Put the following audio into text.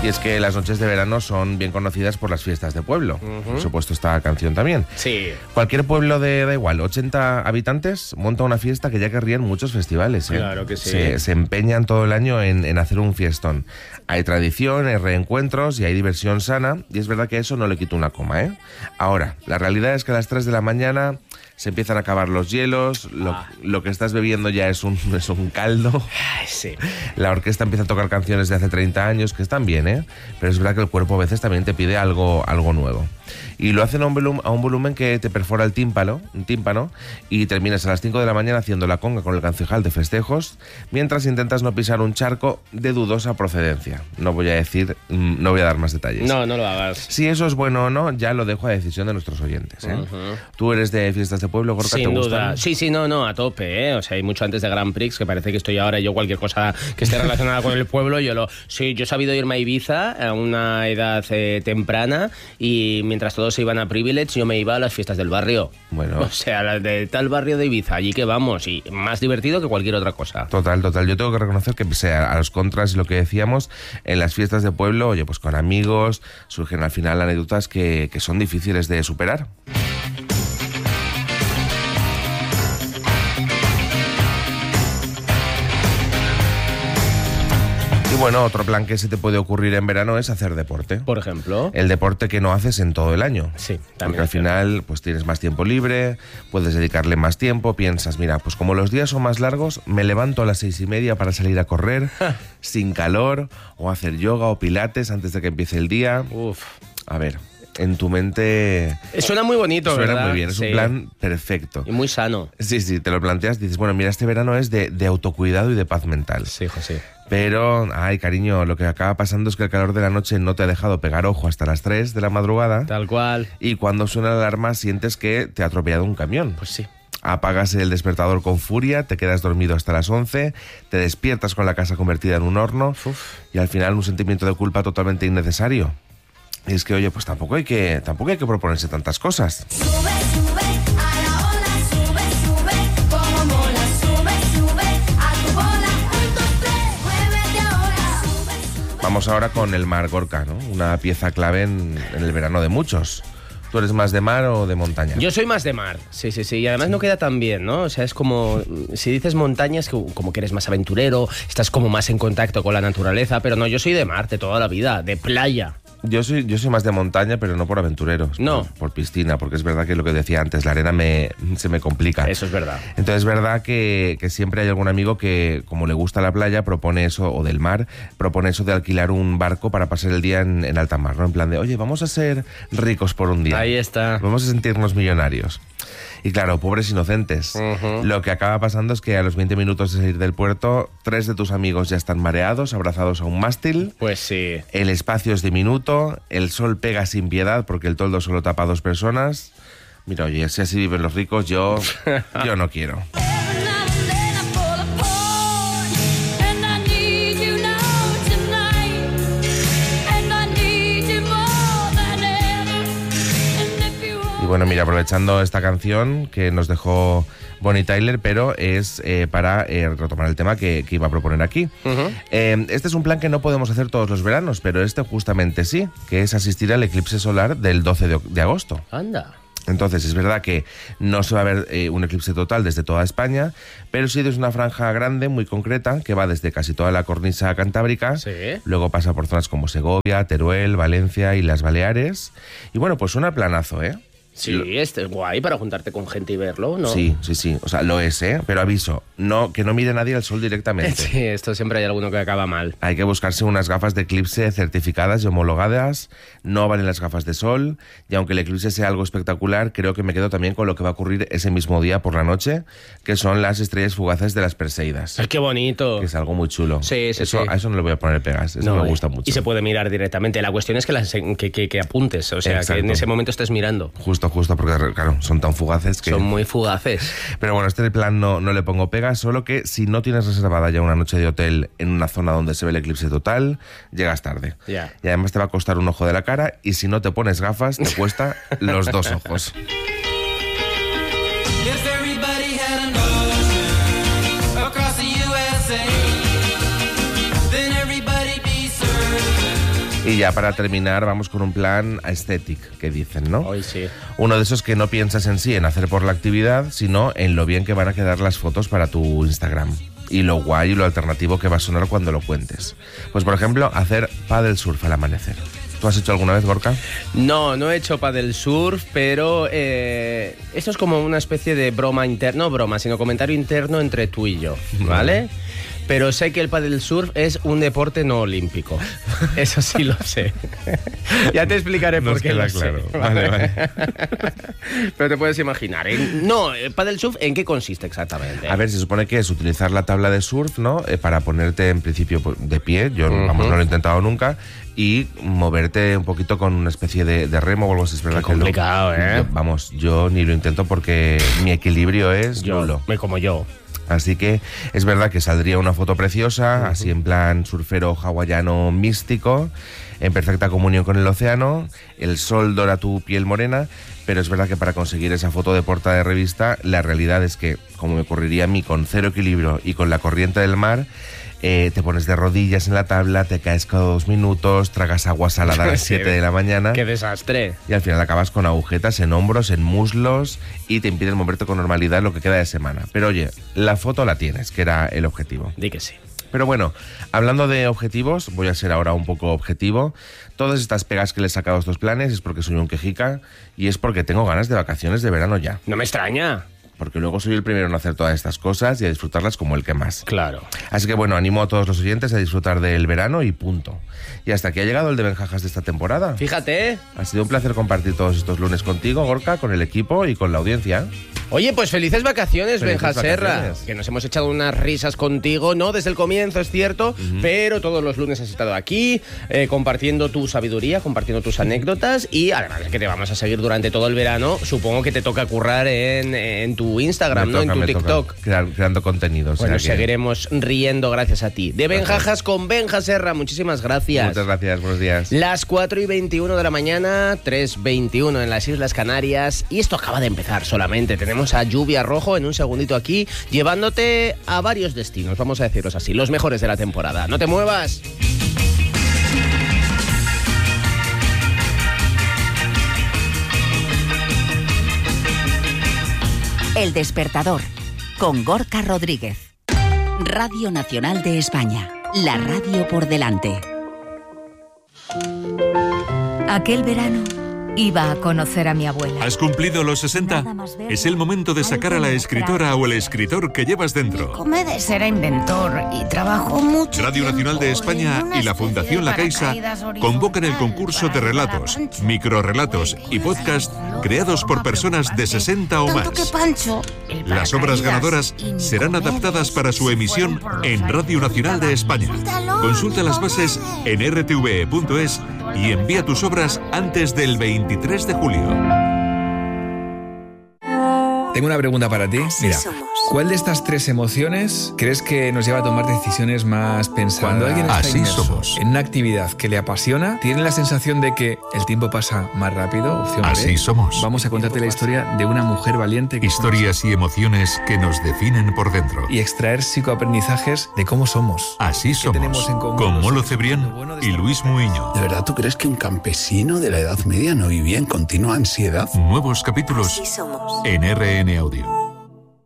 Y es que las noches de verano son bien conocidas por las fiestas de pueblo. Por supuesto, esta canción también. Sí. Cualquier pueblo de, da igual, 80 habitantes, monta una fiesta que ya querrían muchos festivales. Claro que sí. Se empeñan todo el año en hacer un fiestón. Hay tradición, hay reencuentros y hay diversión sana. Y es verdad que eso no le quita una coma, ¿eh? Ahora, la realidad es que a las 3 de la mañana se empiezan a acabar los hielos, lo que estás bebiendo ya es un caldo. Ay, sí. La orquesta empieza a tocar canciones de hace 30 años, que están bien, ¿eh? Pero es verdad que el cuerpo a veces también te pide algo nuevo. Y lo hacen a un volumen que te perfora el tímpano, y terminas a las 5 de la mañana haciendo la conga con el concejal de festejos, mientras intentas no pisar un charco de dudosa procedencia. No voy a dar más detalles. No lo hagas. Si eso es bueno o no, ya lo dejo a decisión de nuestros oyentes, ¿eh? ¿Tú eres de fiestas de pueblo, Gorka? Sin ¿Te duda. gustan? Sí, no, a tope, ¿eh? O sea, hay mucho antes de Grand Prix que parece que estoy ahora yo cualquier cosa que esté relacionada con el pueblo, Sí, yo he sabido irme a Ibiza a una edad temprana y mientras todos se iban a Privilege, yo me iba a las fiestas del barrio. Bueno. O sea, las de tal barrio de Ibiza, allí que vamos, y más divertido que cualquier otra cosa. Total. Yo tengo que reconocer que pese a los contras y lo que decíamos, en las fiestas de pueblo, oye, pues con amigos, surgen al final anécdotas que son difíciles de superar. Y bueno, otro plan que se te puede ocurrir en verano es hacer deporte. Por ejemplo. El deporte que no haces en todo el año. Sí, también. Porque al final pues tienes más tiempo libre, puedes dedicarle más tiempo, piensas, mira, pues como los días son más largos, me levanto a las 6:30 para salir a correr, sin calor, o hacer yoga o pilates antes de que empiece el día. Uf. A ver, en tu mente Suena muy bonito, suena ¿verdad? muy bien, es un plan perfecto. Y muy sano. Sí, te lo planteas, dices, bueno, mira, este verano es de autocuidado y de paz mental. Sí, José. Pero, ay, cariño, lo que acaba pasando es que el calor de la noche no te ha dejado pegar ojo hasta las 3 de la madrugada. Tal cual. Y cuando suena la alarma sientes que te ha atropellado un camión. Pues sí. Apagas el despertador con furia, te quedas dormido hasta las 11, te despiertas con la casa convertida en un horno. Y al final un sentimiento de culpa totalmente innecesario. Y es que, oye, pues tampoco hay que proponerse tantas cosas. Sube, a la ola, sube, como mola, sube, a tu bola, 1, 2, 3, muévete ahora. Sube. Vamos ahora con el mar, Gorka, ¿no? Una pieza clave en el verano de muchos. ¿Tú eres más de mar o de montaña? Yo soy más de mar, sí. Y además no queda tan bien, ¿no? O sea, es como, si dices montaña, es como que eres más aventurero, estás como más en contacto con la naturaleza, pero no, yo soy de mar, de toda la vida, de playa. Yo soy más de montaña, pero no por aventureros. No. Por piscina, porque es verdad que lo que decía antes, la arena se me complica. Eso es verdad. Entonces es verdad que siempre hay algún amigo que, como le gusta la playa, propone eso, o del mar, propone eso de alquilar un barco para pasar el día en alta mar, ¿no? En plan de, oye, vamos a ser ricos por un día. Ahí está. Vamos a sentirnos millonarios. Y claro, pobres inocentes. Lo que acaba pasando es que a los 20 minutos de salir del puerto, 3 de tus amigos ya están mareados, abrazados a un mástil. Pues sí. El espacio es diminuto, el sol pega sin piedad porque el toldo solo tapa a 2 personas. Mira, oye, si así viven los ricos, yo no quiero. Every now and then I fall apart, and I need you now tonight, and I need you more than ever, and if you Y bueno, mira, aprovechando esta canción que nos dejó Bonnie Tyler, pero es para retomar el tema que iba a proponer aquí. Este es un plan que no podemos hacer todos los veranos, pero este justamente sí, que es asistir al eclipse solar del 12 de agosto. Anda. Entonces, es verdad que no se va a ver un eclipse total desde toda España, pero sí desde una franja grande, muy concreta, que va desde casi toda la cornisa cantábrica, Sí. luego pasa por zonas como Segovia, Teruel, Valencia y las Baleares. Y bueno, pues suena planazo, ¿eh? Sí, este es guay para juntarte con gente y verlo, ¿no? Sí. O sea, lo es, ¿eh? Pero aviso, que no mire nadie al sol directamente. Sí, esto siempre hay alguno que acaba mal. Hay que buscarse unas gafas de eclipse certificadas y homologadas. No valen las gafas de sol. Y aunque el eclipse sea algo espectacular, creo que me quedo también con lo que va a ocurrir ese mismo día por la noche, que son las estrellas fugaces de las Perseidas. ¡Ay, qué bonito! Que es algo muy chulo. Sí. A eso no le voy a poner pegas. Eso me gusta mucho. Y se puede mirar directamente. La cuestión es que apuntes, o sea, Exacto. que en ese momento estés mirando. Justo, porque claro, son tan fugaces que... Son muy fugaces. Pero bueno, este plan no le pongo pegas, solo que si no tienes reservada ya una noche de hotel en una zona donde se ve el eclipse total, llegas tarde. Ya. Y además te va a costar un ojo de la cara y si no te pones gafas te cuesta los 2 ojos. If everybody had an ocean across the USA, then everybody'd be certain Y ya para terminar, vamos con un plan aesthetic, que dicen, ¿no? Hoy sí. Uno de esos que no piensas en sí, en hacer por la actividad, sino en lo bien que van a quedar las fotos para tu Instagram. Y lo guay y lo alternativo que va a sonar cuando lo cuentes. Pues, por ejemplo, hacer paddle surf al amanecer. ¿Tú has hecho alguna vez, Gorka? No he hecho paddle surf, pero esto es como una especie de broma interna, no broma, sino comentario interno entre tú y yo, ¿vale? Pero sé que el paddle surf es un deporte no olímpico. Eso sí lo sé. Ya te explicaré por qué lo sé. Vale. Pero te puedes imaginar. No, el paddle surf, ¿en qué consiste exactamente? A ver, se supone que es utilizar la tabla de surf, ¿no? Para ponerte en principio de pie, yo vamos, no lo he intentado nunca, y moverte un poquito con una especie de remo o algo así. Es verdad Qué complicado, ¿eh? Yo ni lo intento porque mi equilibrio es nulo. Como yo. Así que es verdad que saldría una foto preciosa, así en plan surfero hawaiano místico, en perfecta comunión con el océano, el sol dora tu piel morena, pero es verdad que para conseguir esa foto de portada de revista, la realidad es que, como me ocurriría a mí, con cero equilibrio y con la corriente del mar, te pones de rodillas en la tabla, te caes cada 2 minutos, tragas agua salada a las 7 de la mañana. ¡Qué desastre! Y al final acabas con agujetas en hombros, en muslos y te impiden moverte con normalidad lo que queda de semana. Pero oye, la foto la tienes, que era el objetivo. Di que sí. Pero bueno, hablando de objetivos, voy a ser ahora un poco objetivo. Todas estas pegas que le he sacado a estos planes es porque soy un quejica y es porque tengo ganas de vacaciones de verano ya. No me extraña. Porque luego soy el primero en hacer todas estas cosas y a disfrutarlas como el que más. Claro. Así que bueno, animo a todos los oyentes a disfrutar del verano y punto. Y hasta aquí ha llegado el de Benjajas de esta temporada. Fíjate. Ha sido un placer compartir todos estos lunes contigo, Gorka, con el equipo y con la audiencia. Oye, pues felices vacaciones, Felices Benja Serra. vacaciones. Que nos hemos echado unas risas contigo, no desde el comienzo, es cierto, pero todos los lunes has estado aquí compartiendo tu sabiduría, compartiendo tus anécdotas y además es que te vamos a seguir durante todo el verano. Supongo que te toca currar en tu Instagram, ¿no? En tu TikTok. Creando contenidos. Bueno, seguiremos riendo gracias a ti. De Benjajas con Benja Serra, muchísimas gracias. Muchas gracias, buenos días. Las 4:21 de la mañana, 3:21 en las Islas Canarias y esto acaba de empezar solamente. Tenemos a Lluvia Rojo en un segundito aquí, llevándote a varios destinos, vamos a decirlos así, los mejores de la temporada. ¡No te muevas! El Despertador, con Gorka Rodríguez. Radio Nacional de España, la radio por delante. Aquel verano iba a conocer a mi abuela. ¿Has cumplido los 60? Es el momento de sacar a la escritora o el escritor que llevas dentro. Comedes era inventor y trabajó mucho. Radio Nacional de España y la Fundación La Caixa convocan el concurso de relatos, microrrelatos y podcast creados por personas de 60 o más. Las obras ganadoras serán adaptadas para su emisión en Radio Nacional de España. Consulta las bases en rtve.es y envía tus obras antes del 23 de julio. Tengo una pregunta para ti. Mira, ¿cuál de estas 3 emociones crees que nos lleva a tomar decisiones más pensadas? Cuando alguien está Así inmerso somos. en una actividad que le apasiona, tiene la sensación de que el tiempo pasa más rápido. Opción Así B. somos. Vamos a contarte la historia de una mujer valiente que Historias y emociones que nos definen por dentro. y extraer psicoaprendizajes de cómo somos. Así somos. tenemos en común Con los Molo seres Cebrián humanos? Lo bueno de y esta Luis mujer. Muiño. ¿De verdad tú crees que un campesino de la Edad Media no vivía en continua ansiedad? Nuevos capítulos en RN Audio.